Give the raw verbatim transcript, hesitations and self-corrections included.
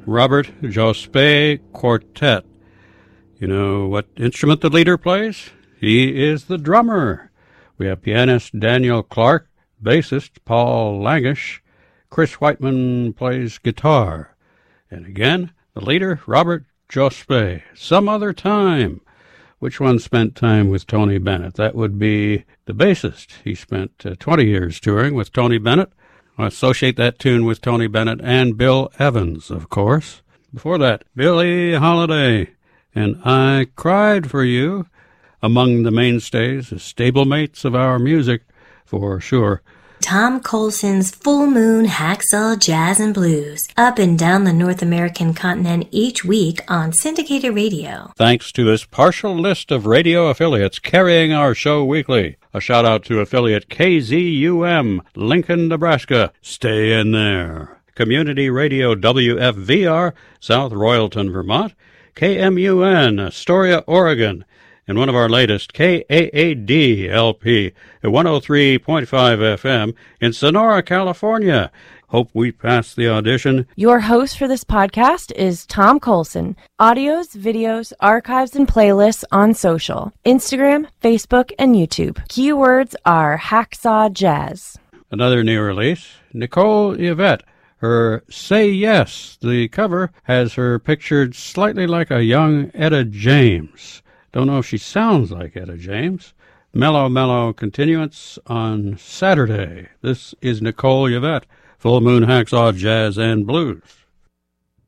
Robert Jospeh Quartet. You know what instrument the leader plays? He is the drummer. We have pianist Daniel Clark, bassist Paul Langish, Chris Whiteman plays guitar. And again, the leader, Robert Jospeh. Some other time. Which one spent time with Tony Bennett? That would be the bassist. He spent uh, twenty years touring with Tony Bennett. I associate that tune with Tony Bennett and Bill Evans, of course. Before that, Billie Holiday and I Cried for You, among the mainstays, the stablemates of our music, for sure. Tom Colson's Full Moon Hacksaw Jazz and Blues, up and down the North American continent each week on syndicated radio. Thanks to this partial list of radio affiliates carrying our show weekly. A shout-out to affiliate K Z U M, Lincoln, Nebraska. Stay in there. Community Radio W F V R, South Royalton, Vermont. K M U N, Astoria, Oregon. And one of our latest, K A A D L P, at one oh three point five F M in Sonora, California. Hope we pass the audition. Your host for this podcast is Tom Colson. Audios, videos, archives, and playlists on social, Instagram, Facebook, and YouTube. Keywords are Hacksaw Jazz. Another new release, Nicole Yvette. Her Say Yes, the cover, has her pictured slightly like a young Etta James. Don't know if she sounds like Etta James. Mellow Mellow continuance on Saturday. This is Nicole Yvette, Full Moon Hacksaw Jazz and Blues.